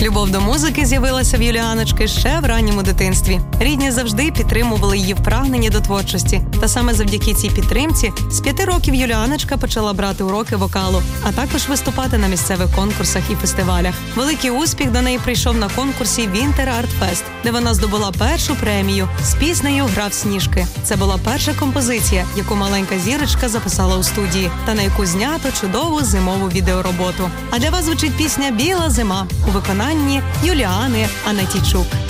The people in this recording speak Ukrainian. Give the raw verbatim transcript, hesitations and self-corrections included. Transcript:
Любов до музики з'явилася в Юліаночки ще в ранньому дитинстві. Рідні завжди підтримували її в прагненні до творчості. Та саме завдяки цій підтримці з п'яти років Юліаночка почала брати уроки вокалу, а також виступати на місцевих конкурсах і фестивалях. Великий успіх до неї прийшов на конкурсі Winter Art Fest, де вона здобула першу премію з піснею «Грав сніжки». Це була перша композиція, яку маленька зірочка записала у студії, та на яку знято чудову зимову відеороботу. А для вас звучить пісня «Біла зима» у виконанні Юліани Анатійчук.